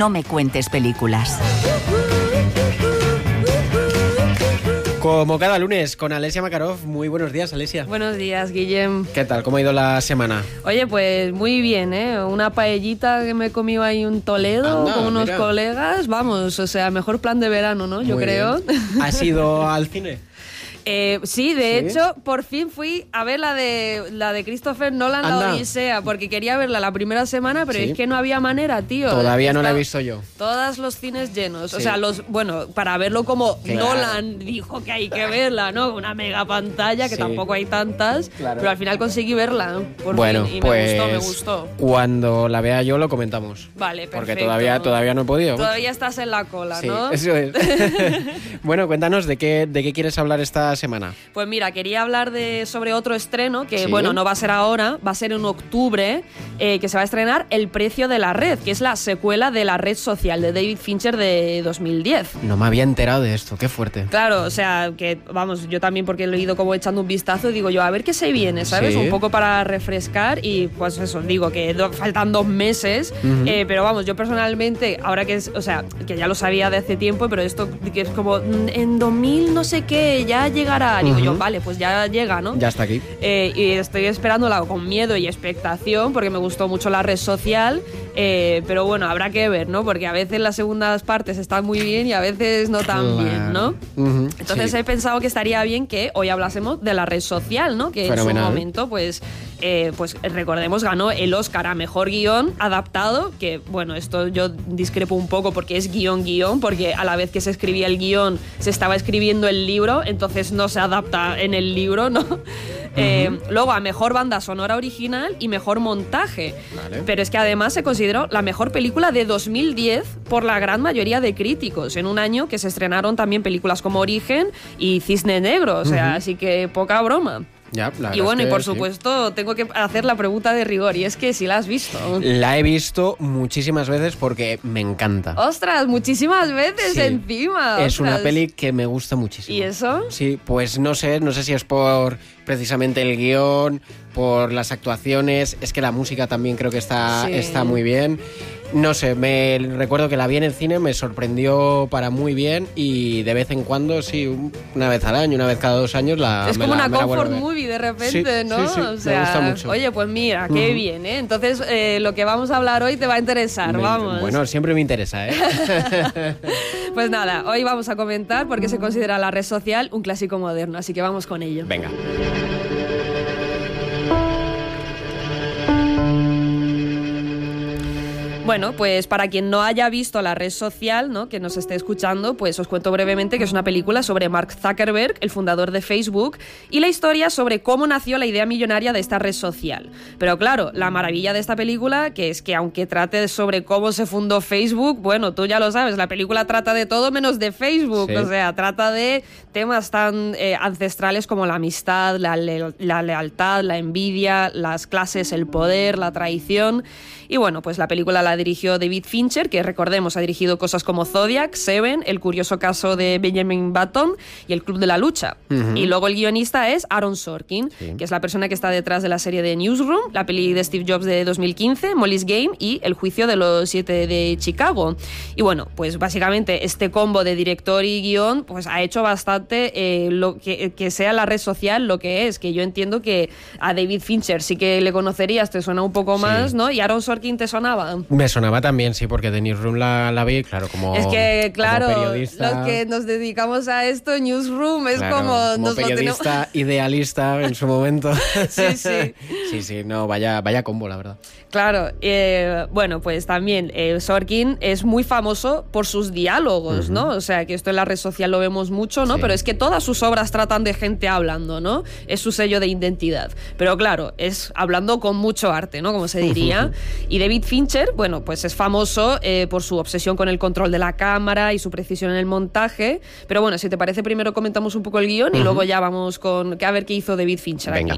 No me cuentes películas. Como cada lunes, con Alesia Makarov. Muy buenos días, Alesia. Buenos días, Guillem. ¿Qué tal? ¿Cómo ha ido la semana? Oye, pues muy bien, ¿eh? Una paellita que me he comido ahí en Toledo con unos colegas. Vamos, o sea, mejor plan de verano, ¿no? Yo creo. ¿Has ido al cine? Sí, de hecho, por fin fui a ver la de Christopher Nolan, La Odisea, porque quería verla la primera semana, pero es que no había manera, tío. Todavía no la he visto yo. Todos los cines llenos. O sea, para verlo como Nolan dijo que hay que verla, ¿no? Una mega pantalla, que tampoco hay tantas, pero al final conseguí verla. Por fin, y me gustó. Cuando la vea yo lo comentamos. Vale, perfecto. Porque todavía no he podido. Todavía estás en la cola, ¿no? Eso es. Bueno, cuéntanos de qué quieres hablar esta semana. Pues mira, quería hablar sobre otro estreno que, no va a ser ahora, va a ser en octubre, que se va a estrenar El precio de la red, que es la secuela de La red social de David Fincher de 2010. No me había enterado de esto, qué fuerte. Claro, o sea, que vamos, yo también porque lo he ido como echando un vistazo y digo yo, a ver qué se viene, ¿sabes? Un poco para refrescar y pues eso, digo que faltan 2 meses, pero vamos, yo personalmente, ahora que que ya lo sabía de hace tiempo, pero esto que es como en 2000 no sé qué, ya llegará. Digo yo, vale, pues ya llega, ¿no? Ya está aquí. Y estoy esperándola con miedo y expectación porque me gustó mucho La red social, pero bueno, habrá que ver, ¿no? Porque a veces las segundas partes están muy bien y a veces no tan bien, ¿no? Entonces he pensado que estaría bien que hoy hablásemos de La red social, ¿no? Que en su momento, pues recordemos, ganó el Oscar a Mejor Guión Adaptado, que bueno, esto yo discrepo un poco porque es guión, porque a la vez que se escribía el guión se estaba escribiendo el libro, entonces no se adapta en el libro, ¿no? Luego a Mejor Banda Sonora Original y Mejor Montaje. Vale. Pero es que además se consideró la mejor película de 2010 por la gran mayoría de críticos, en un año que se estrenaron también películas como Origen y Cisne Negro, o sea, así que poca broma. Ya, y bueno, y por supuesto tengo que hacer la pregunta de rigor, y es que si la has visto. La he visto muchísimas veces porque me encanta. ¡Ostras! Muchísimas veces encima. Es una peli que me gusta muchísimo. ¿Y eso? Sí, pues no sé si es por precisamente el guión, por las actuaciones, es que la música también creo que está muy bien. No sé, me recuerdo que la vi en el cine, me sorprendió para muy bien y de vez en cuando, sí, una vez al año, una vez cada 2 años es como una comfort movie de repente, ¿no? Sí, o sea, me gusta mucho. Oye, pues mira, qué bien, ¿eh? Entonces, lo que vamos a hablar hoy te va a interesar, vamos. Bueno, siempre me interesa, ¿eh? Pues nada, hoy vamos a comentar por qué se considera La red social un clásico moderno, así que vamos con ello. Venga. Bueno, pues para quien no haya visto La red social, ¿no?, que nos esté escuchando, pues os cuento brevemente que es una película sobre Mark Zuckerberg, el fundador de Facebook, y la historia sobre cómo nació la idea millonaria de esta red social. Pero claro, la maravilla de esta película, que es que aunque trate sobre cómo se fundó Facebook, bueno, tú ya lo sabes, la película trata de todo menos de Facebook, o sea, trata de temas tan ancestrales como la amistad, la lealtad, la envidia, las clases, el poder, la traición. Y bueno, pues la película la dirigió David Fincher, que recordemos ha dirigido cosas como Zodiac, Seven, El curioso caso de Benjamin Button y El club de la lucha. Y luego el guionista es Aaron Sorkin, que es la persona que está detrás de la serie de Newsroom, la peli de Steve Jobs de 2015, Molly's Game y El juicio de los 7 de Chicago. Y bueno, pues básicamente este combo de director y guión pues ha hecho bastante lo que sea La red social lo que es, que yo entiendo que a David Fincher sí que le conocerías, te suena un poco más, ¿no? Y Aaron Sorkin ¿te sonaba? Me sonaba también, sí, porque de Newsroom la vi, claro, como es que, claro, periodista. Los que nos dedicamos a esto, Newsroom es como periodista idealista en su momento. Sí. Sí, no, vaya combo, la verdad. Claro, bueno, pues también Sorkin es muy famoso por sus diálogos, ¿no? O sea, que esto en La red social lo vemos mucho, ¿no? Pero es que todas sus obras tratan de gente hablando, ¿no? Es su sello de identidad. Pero claro, es hablando con mucho arte, ¿no? Como se diría. Y David Fincher, bueno, pues es famoso por su obsesión con el control de la cámara y su precisión en el montaje. Pero bueno, si te parece, primero comentamos un poco el guión y luego ya vamos con a ver qué hizo David Fincher aquí.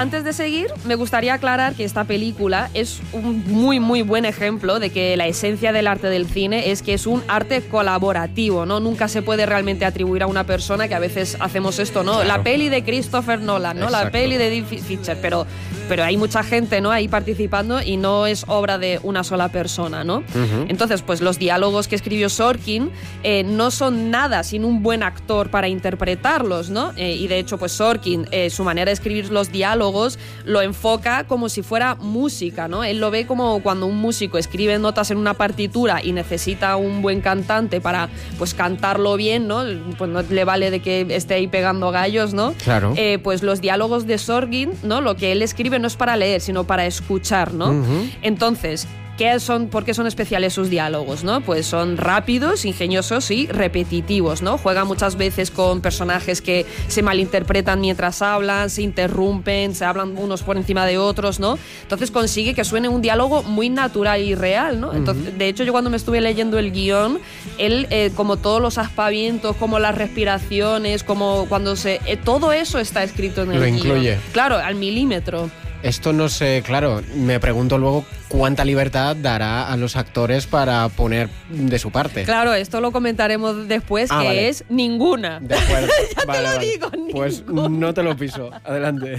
antes de seguir, me gustaría aclarar que esta película es un muy, muy buen ejemplo de que la esencia del arte del cine es que es un arte colaborativo, ¿no? Nunca se puede realmente atribuir a una persona, que a veces hacemos esto, ¿no? Claro. La peli de Christopher Nolan, ¿no? Exacto. La peli de David Fincher, pero hay mucha gente, ¿no? Ahí participando y no es obra de una sola persona, ¿no? Uh-huh. Entonces, pues los diálogos que escribió Sorkin no son nada sin un buen actor para interpretarlos, ¿no? Y de hecho, pues Sorkin, su manera de escribir los diálogos lo enfoca como si fuera música, ¿no? Él lo ve como cuando un músico escribe notas en una partitura y necesita un buen cantante para, pues, cantarlo bien, ¿no? Pues no le vale de que esté ahí pegando gallos, ¿no? Claro. Pues los diálogos de Sorkin, ¿no? Lo que él escribe no es para leer, sino para escuchar, ¿no? Uh-huh. Entonces, ¿por qué son especiales sus diálogos, no? Pues son rápidos, ingeniosos y repetitivos, ¿no? Juega muchas veces con personajes que se malinterpretan mientras hablan, se interrumpen, se hablan unos por encima de otros, ¿no? Entonces consigue que suene un diálogo muy natural y real, ¿no? Entonces, de hecho, yo cuando me estuve leyendo el guión, él, como todos los aspavientos, como las respiraciones, como cuando todo eso está escrito en el guión. Lo incluye. Claro, al milímetro. Esto no sé, claro, me pregunto luego cuánta libertad dará a los actores para poner de su parte. Claro, esto lo comentaremos después, que vale. Es ninguna. De acuerdo. Ya vale, te lo digo, pues no te lo piso. Adelante.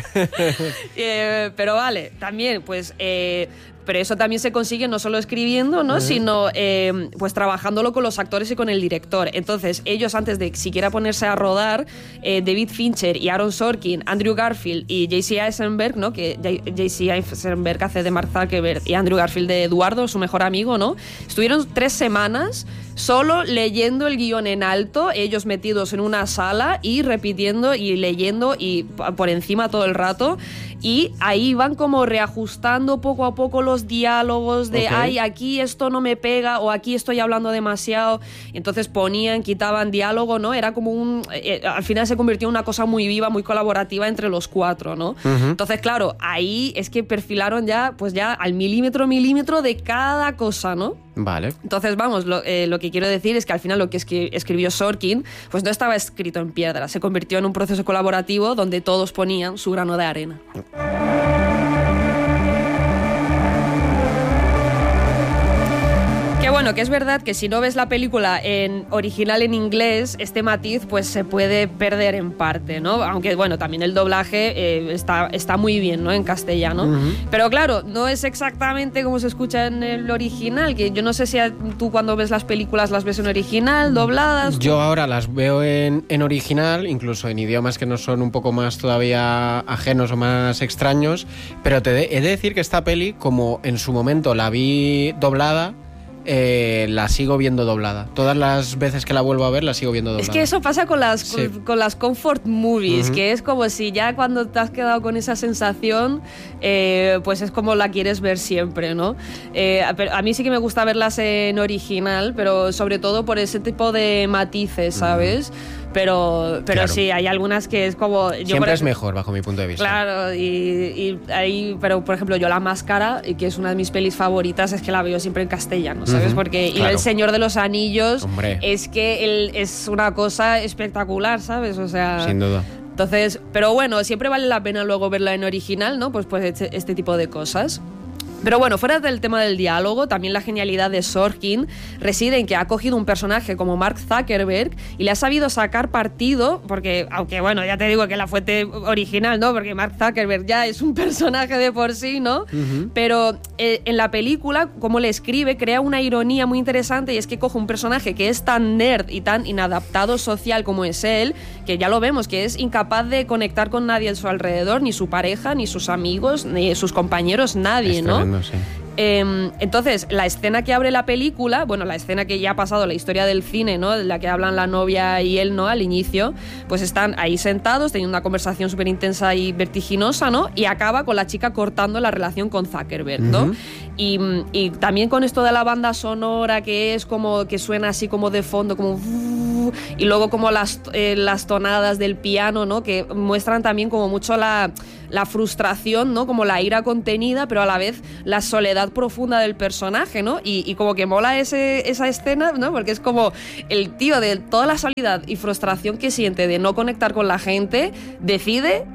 Pero vale, también, pues... pero eso también se consigue no solo escribiendo, ¿no? Sino pues trabajándolo con los actores y con el director. Entonces, ellos antes de siquiera ponerse a rodar, David Fincher y Aaron Sorkin, Andrew Garfield y J.C. Eisenberg, ¿no? Que J.C. Eisenberg hace de Mark Zuckerberg y Andrew Garfield de Eduardo, su mejor amigo, ¿no? Estuvieron 3 semanas solo leyendo el guión en alto, ellos metidos en una sala y repitiendo y leyendo y por encima todo el rato. Y ahí van como reajustando poco a poco los diálogos de, ay, aquí esto no me pega o aquí estoy hablando demasiado. Entonces ponían, quitaban diálogo, ¿no? Era como al final se convirtió en una cosa muy viva, muy colaborativa entre los 4, ¿no? Uh-huh. Entonces, claro, ahí es que perfilaron ya, pues ya al milímetro de cada cosa, ¿no? Vale. Entonces, vamos, lo que quiero decir es que al final lo que escribió Sorkin, pues no estaba escrito en piedra, se convirtió en un proceso colaborativo donde todos ponían su grano de arena. Que bueno, que es verdad que si no ves la película en original en inglés, este matiz pues se puede perder en parte, ¿no? Aunque bueno, también el doblaje está muy bien, ¿no? En castellano. Uh-huh. Pero claro, no es exactamente como se escucha en el original, que yo no sé si tú cuando ves las películas las ves en original, dobladas. Yo ahora las veo en original, incluso en idiomas que no son un poco más todavía ajenos o más extraños, pero he de decir que esta peli, como en su momento la vi doblada, la sigo viendo doblada. Todas las veces que la vuelvo a ver la sigo viendo doblada. Es que eso pasa con las comfort movies, uh-huh. Que es como si ya cuando te has quedado con esa sensación, pues es como la quieres ver siempre, ¿no? A mí sí que me gusta verlas en original, pero sobre todo por ese tipo de matices, ¿sabes? Uh-huh. Pero claro. Sí, hay algunas que es como... Siempre es mejor, bajo mi punto de vista. Claro, y ahí, pero por ejemplo, yo La Máscara, que es una de mis pelis favoritas, es que la veo siempre en castellano, ¿sabes? Uh-huh. Porque claro. Y El Señor de los Anillos, hombre, es que es una cosa espectacular, ¿sabes? O sea... Sin duda. Entonces, pero bueno, siempre vale la pena luego verla en original, ¿no? Pues este tipo de cosas. Pero bueno, fuera del tema del diálogo, también la genialidad de Sorkin reside en que ha cogido un personaje como Mark Zuckerberg y le ha sabido sacar partido, porque, aunque bueno, ya te digo que la fuente original, ¿no? Porque Mark Zuckerberg ya es un personaje de por sí, ¿no? Uh-huh. Pero en la película, como le escribe, crea una ironía muy interesante, y es que coge un personaje que es tan nerd y tan inadaptado social como es él, que ya lo vemos, que es incapaz de conectar con nadie a su alrededor, ni su pareja, ni sus amigos, ni sus compañeros, nadie, ¿no? Sí. Entonces, la escena que abre la película, bueno, la escena que ya ha pasado la historia del cine, ¿no? De la que hablan la novia y él, ¿no? Al inicio, pues están ahí sentados teniendo una conversación súper intensa y vertiginosa, ¿no? Y acaba con la chica cortando la relación con Zuckerberg, ¿no? Uh-huh. Y también con esto de la banda sonora, que es como que suena así como de fondo, como... Y luego como las tonadas del piano, ¿no? Que muestran también como mucho la frustración, ¿no? Como la ira contenida, pero a la vez la soledad profunda del personaje, ¿no? Y como que mola esa escena, ¿no? Porque es como el tío, de toda la soledad y frustración que siente de no conectar con la gente, decide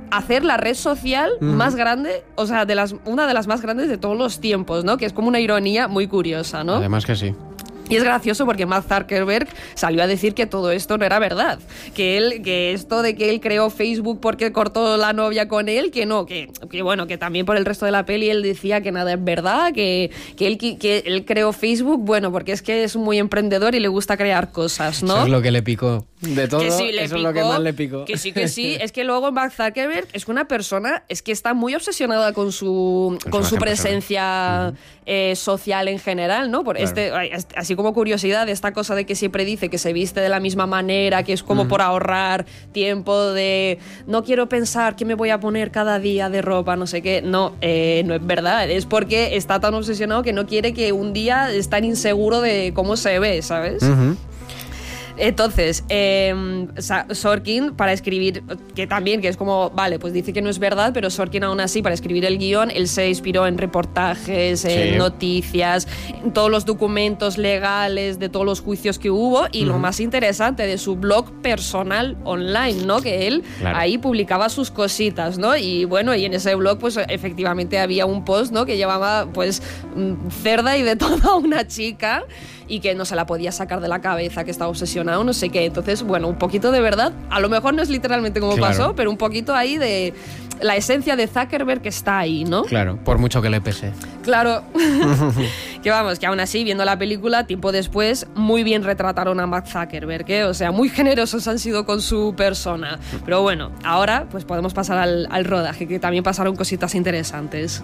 hacer la red social más grande, o sea, una de las más grandes de todos los tiempos, ¿no? Que es como una ironía muy curiosa, ¿no? Además que sí. Y es gracioso porque Mark Zuckerberg salió a decir que todo esto no era verdad, que esto de que él creó Facebook porque cortó la novia con él, que no, que bueno, que también por el resto de la peli él decía que nada es verdad, que él creó Facebook, bueno, porque es que es muy emprendedor y le gusta crear cosas, ¿no? Eso es lo que le picó. De todo, que sí, eso es lo que más le picó. Que sí. Es que luego Mark Zuckerberg es una persona, es que está muy obsesionada con su presencia social en general, ¿no? Por claro. Así como curiosidad, esta cosa de que siempre dice que se viste de la misma manera, que es como por ahorrar tiempo de no quiero pensar qué me voy a poner cada día de ropa, no sé qué. No, no es verdad. Es porque está tan obsesionado que no quiere que un día esté tan inseguro de cómo se ve, ¿sabes? Entonces, Sorkin, para escribir, que es como, vale, pues dice que no es verdad, pero Sorkin aún así, para escribir el guión, él se inspiró en reportajes, en noticias, en todos los documentos legales de todos los juicios que hubo y lo más interesante, de su blog personal online, ¿no? Que él ahí publicaba sus cositas, ¿no? Y bueno, y en ese blog, pues efectivamente había un post, ¿no? Que llevaba, pues, cerda y de toda una chica y que no se la podía sacar de la cabeza, que estaba obsesionado, no sé qué. Entonces, bueno, un poquito de verdad, a lo mejor no es literalmente como pasó, pero un poquito ahí de la esencia de Zuckerberg que está ahí, ¿no? Claro, por mucho que le pese. Claro. Que vamos, que aún así, viendo la película, tiempo después, muy bien retrataron a Mark Zuckerberg, ¿eh? O sea, muy generosos han sido con su persona. Pero bueno, ahora pues podemos pasar al rodaje, que también pasaron cositas interesantes.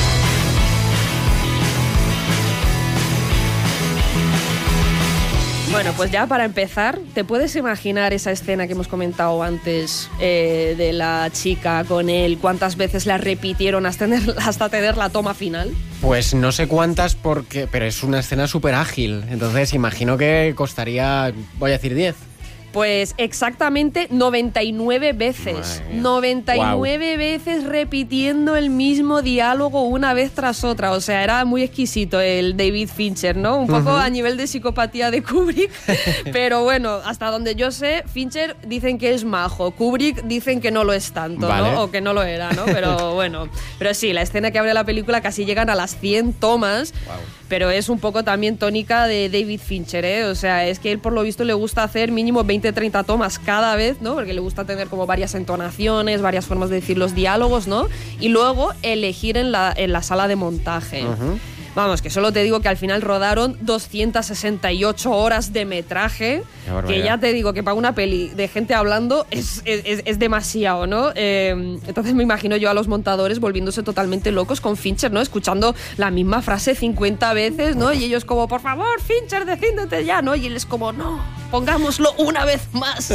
Bueno, pues ya para empezar, ¿te puedes imaginar esa escena que hemos comentado antes de la chica con él? ¿Cuántas veces la repitieron hasta tener la toma final? Pues no sé cuántas, pero es una escena súper ágil. Entonces imagino que costaría, voy a decir 10. Pues exactamente 99 veces. 99 veces repitiendo el mismo diálogo una vez tras otra. O sea, era muy exquisito el David Fincher, ¿no? Un poco a nivel de psicopatía de Kubrick. Pero bueno, hasta donde yo sé, Fincher dicen que es majo. Kubrick dicen que no lo es tanto, ¿no? O que no lo era, ¿no? Pero bueno. Pero sí, la escena que abre la película casi llegan a las 100 tomas. Pero es un poco también tónica de David Fincher, ¿eh? O sea, es que él por lo visto le gusta hacer mínimo 20-30 tomas cada vez, ¿no? Porque le gusta tener como varias entonaciones, varias formas de decir los diálogos, ¿no? Y luego elegir en la sala de montaje. Vamos, que solo te digo que al final rodaron 268 horas de metraje, que ya te digo que para una peli de gente hablando es demasiado, ¿no? Entonces me imagino yo a los montadores volviéndose totalmente locos con Fincher, ¿no? Escuchando la misma frase 50 veces, ¿no? Y ellos como, por favor, Fincher, decídete ya, ¿no? Y él es como, no, pongámoslo una vez más.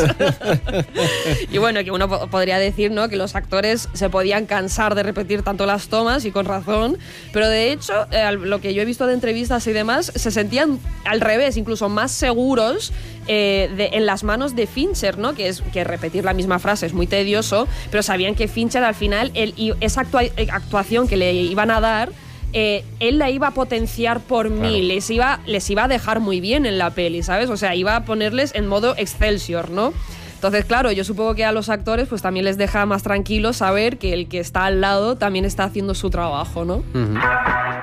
Y bueno, que uno podría decir, ¿no? Que los actores se podían cansar de repetir tanto las tomas, y con razón, pero de hecho, lo que yo he visto de entrevistas y demás, se sentían al revés, incluso más seguros en las manos de Fincher, ¿no? Que repetir la misma frase es muy tedioso, pero sabían que Fincher al final, esa actuación que le iban a dar, él la iba a potenciar por mil, les iba a dejar muy bien en la peli, ¿sabes? O sea, iba a ponerles en modo Excelsior, ¿no? Entonces, claro, yo supongo que a los actores pues también les deja más tranquilos saber que el que está al lado también está haciendo su trabajo, ¿no?